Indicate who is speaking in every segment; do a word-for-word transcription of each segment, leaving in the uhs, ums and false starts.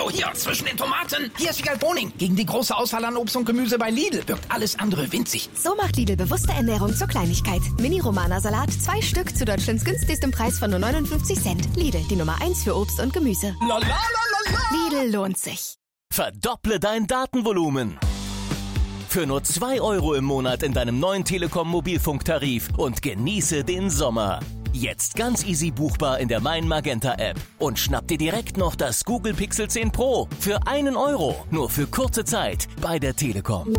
Speaker 1: Schau hier, zwischen den Tomaten. Hier ist Wiegald Boning. Gegen die große Auswahl an Obst und Gemüse bei Lidl wirkt alles andere winzig.
Speaker 2: So macht Lidl bewusste Ernährung zur Kleinigkeit. Mini-Romana-Salat, zwei Stück zu Deutschlands günstigstem Preis von nur neunundfünfzig Cent. Lidl, die Nummer eins für Obst und Gemüse.
Speaker 1: La, la, la, la, la.
Speaker 2: Lidl lohnt sich.
Speaker 3: Verdopple dein Datenvolumen. Für nur zwei Euro im Monat in deinem neuen Telekom-Mobilfunktarif und genieße den Sommer. Jetzt ganz easy buchbar in der Mein Magenta App. Und schnapp dir direkt noch das Google Pixel zehn Pro für einen Euro. Nur für kurze Zeit bei der Telekom.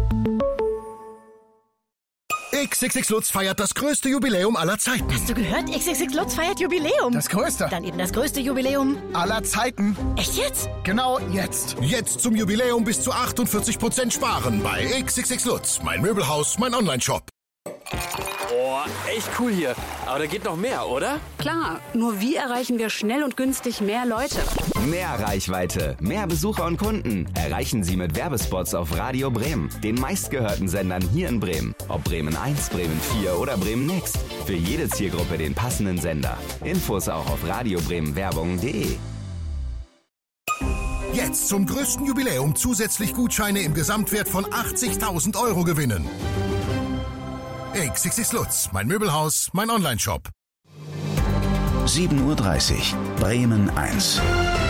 Speaker 4: X X X Lutz feiert das größte Jubiläum aller Zeiten.
Speaker 5: Hast du gehört? X X X Lutz feiert Jubiläum.
Speaker 4: Das größte.
Speaker 5: Dann eben das größte Jubiläum
Speaker 4: aller Zeiten.
Speaker 5: Echt jetzt?
Speaker 4: Genau jetzt. Jetzt zum Jubiläum bis zu achtundvierzig Prozent sparen bei X X X Lutz. Mein Möbelhaus, mein Onlineshop.
Speaker 6: Oh, echt cool hier. Aber da geht noch mehr, oder?
Speaker 7: Klar, nur wie erreichen wir schnell und günstig mehr Leute?
Speaker 8: Mehr Reichweite, mehr Besucher und Kunden erreichen Sie mit Werbespots auf Radio Bremen, den meistgehörten Sendern hier in Bremen. Ob Bremen eins, Bremen vier oder Bremen Next. Für jede Zielgruppe den passenden Sender. Infos auch auf radiobremenwerbung punkt de.
Speaker 4: Jetzt zum größten Jubiläum zusätzlich Gutscheine im Gesamtwert von achtzigtausend Euro gewinnen. X X X Lutz, mein Möbelhaus, mein Onlineshop.
Speaker 9: sieben Uhr dreißig, Bremen eins.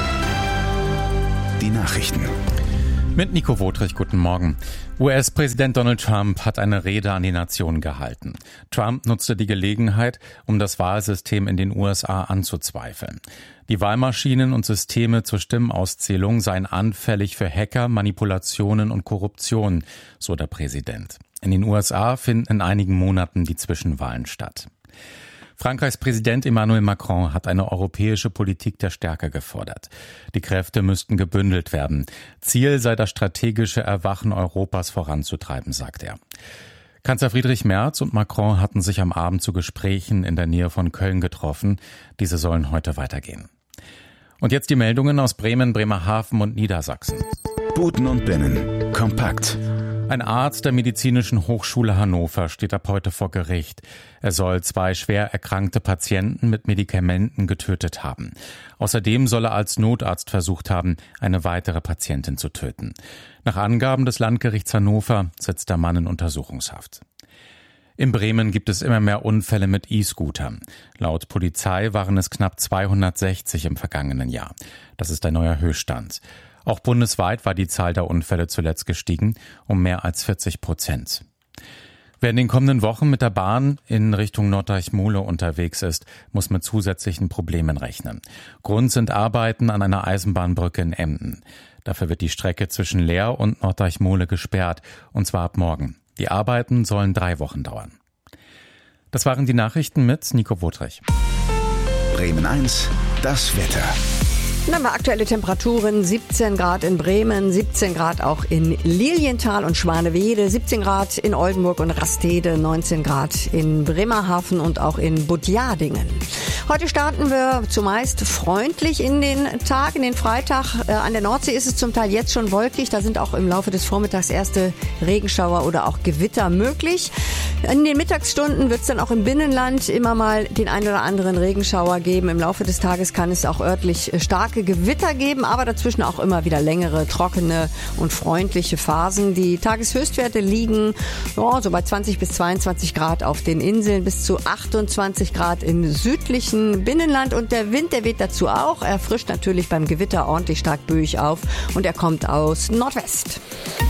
Speaker 9: Die Nachrichten.
Speaker 10: Mit Nico Wotrich, guten Morgen. U S-Präsident Donald Trump hat eine Rede an die Nation gehalten. Trump nutzte die Gelegenheit, um das Wahlsystem in den U S A anzuzweifeln. Die Wahlmaschinen und Systeme zur Stimmauszählung seien anfällig für Hacker, Manipulationen und Korruption, so der Präsident. In den U S A finden in einigen Monaten die Zwischenwahlen statt. Frankreichs Präsident Emmanuel Macron hat eine europäische Politik der Stärke gefordert. Die Kräfte müssten gebündelt werden. Ziel sei das strategische Erwachen Europas voranzutreiben, sagt er. Kanzler Friedrich Merz und Macron hatten sich am Abend zu Gesprächen in der Nähe von Köln getroffen. Diese sollen heute weitergehen. Und jetzt die Meldungen aus Bremen, Bremerhaven und Niedersachsen.
Speaker 9: Buten und Binnen. Kompakt.
Speaker 10: Ein Arzt der Medizinischen Hochschule Hannover steht ab heute vor Gericht. Er soll zwei schwer erkrankte Patienten mit Medikamenten getötet haben. Außerdem soll er als Notarzt versucht haben, eine weitere Patientin zu töten. Nach Angaben des Landgerichts Hannover sitzt der Mann in Untersuchungshaft. In Bremen gibt es immer mehr Unfälle mit E-Scootern. Laut Polizei waren es knapp zweihundertsechzig im vergangenen Jahr. Das ist ein neuer Höchststand. Auch bundesweit war die Zahl der Unfälle zuletzt gestiegen, um mehr als vierzig Prozent. Wer in den kommenden Wochen mit der Bahn in Richtung Norddeich-Mole unterwegs ist, muss mit zusätzlichen Problemen rechnen. Grund sind Arbeiten an einer Eisenbahnbrücke in Emden. Dafür wird die Strecke zwischen Leer und Norddeich-Mole gesperrt, und zwar ab morgen. Die Arbeiten sollen drei Wochen dauern. Das waren die Nachrichten mit Nico Wotrich.
Speaker 9: Bremen eins, das Wetter.
Speaker 11: Dann haben wir aktuelle Temperaturen, siebzehn Grad in Bremen, siebzehn Grad auch in Lilienthal und Schwanewede, siebzehn Grad in Oldenburg und Rastede, neunzehn Grad in Bremerhaven und auch in Budjadingen. Heute starten wir zumeist freundlich in den Tag, in den Freitag. Äh, an der Nordsee ist es zum Teil jetzt schon wolkig. Da sind auch im Laufe des Vormittags erste Regenschauer oder auch Gewitter möglich. In den Mittagsstunden wird es dann auch im Binnenland immer mal den ein oder anderen Regenschauer geben. Im Laufe des Tages kann es auch örtlich starke Gewitter geben, aber dazwischen auch immer wieder längere, trockene und freundliche Phasen. Die Tageshöchstwerte liegen oh, so bei zwanzig bis zweiundzwanzig Grad auf den Inseln, bis zu achtundzwanzig Grad im südlichen Binnenland. Und der Wind, der weht dazu auch. Er frischt natürlich beim Gewitter ordentlich stark böig auf und er kommt aus Nordwest.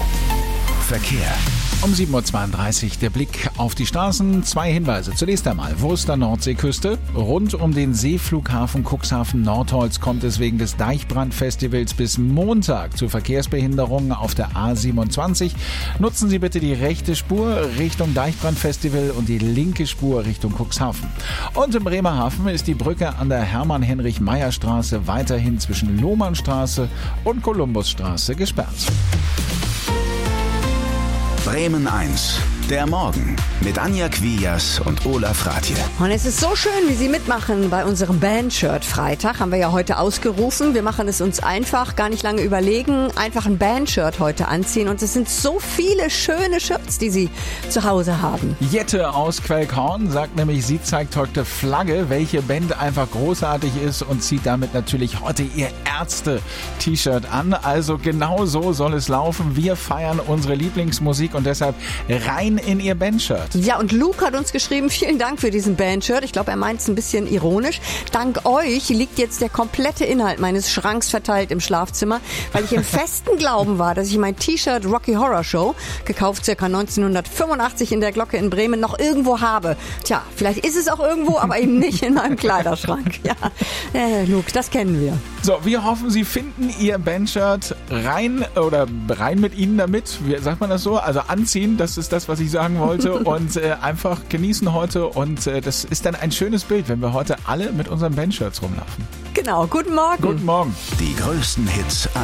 Speaker 9: Verkehr.
Speaker 12: Um sieben Uhr zweiunddreißig der Blick auf die Straßen. Zwei Hinweise. Zunächst einmal Wurster Nordseeküste. Rund um den Seeflughafen Cuxhaven Nordholz kommt es wegen des Deichbrandfestivals bis Montag zu Verkehrsbehinderungen auf der A siebenundzwanzig. Nutzen Sie bitte die rechte Spur Richtung Deichbrandfestival und die linke Spur Richtung Cuxhaven. Und in Bremerhaven ist die Brücke an der Hermann-Heinrich-Meyer-Straße weiterhin zwischen Lohmannstraße und Kolumbusstraße gesperrt.
Speaker 9: Bremen eins, Der Morgen mit Anja Quias und Olaf Ratje.
Speaker 11: Und es ist so schön, wie Sie mitmachen bei unserem Bandshirt-Freitag. Haben wir ja heute ausgerufen. Wir machen es uns einfach, gar nicht lange überlegen. Einfach ein Bandshirt heute anziehen. Und es sind so viele schöne Shirts, die Sie zu Hause haben.
Speaker 12: Jette aus Quellkorn sagt nämlich, sie zeigt heute Flagge, welche Band einfach großartig ist und zieht damit natürlich heute ihr Ärzte-T-Shirt an. Also genau so soll es laufen. Wir feiern unsere Lieblingsmusik und deshalb rein in ihr Bandshirt.
Speaker 11: Ja, und Luke hat uns geschrieben, vielen Dank für diesen Bandshirt. Ich glaube, er meint es ein bisschen ironisch. Dank euch liegt jetzt der komplette Inhalt meines Schranks verteilt im Schlafzimmer, weil ich im festen Glauben war, dass ich mein T-Shirt Rocky Horror Show, gekauft circa neunzehnhundertfünfundachtzig in der Glocke in Bremen, noch irgendwo habe. Tja, vielleicht ist es auch irgendwo, aber eben nicht in meinem Kleiderschrank. Ja, äh, Luke, das kennen wir.
Speaker 12: So, wir hoffen, Sie finden Ihr Bandshirt rein oder rein mit Ihnen damit. Wie sagt man das so? Also anziehen, das ist das, was ich sagen wollte. Und äh, einfach genießen heute. Und äh, das ist dann ein schönes Bild, wenn wir heute alle mit unseren Bandshirts rumlaufen.
Speaker 11: Genau, guten Morgen.
Speaker 12: Guten Morgen.
Speaker 9: Die größten Hits